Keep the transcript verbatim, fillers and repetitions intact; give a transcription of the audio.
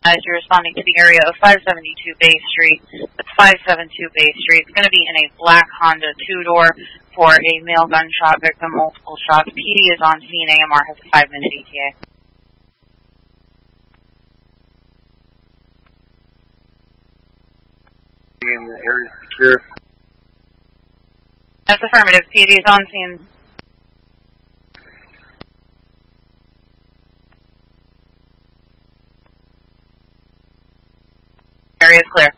As you're responding to the area of five seventy-two Bay Street, that's five seventy-two Bay Street. It's going to be in a black Honda two-door for a male gunshot victim, multiple shots. P D is on scene. A M R has a five-minute E T A. And the area secure. That's affirmative. P D is on scene. Area is clear.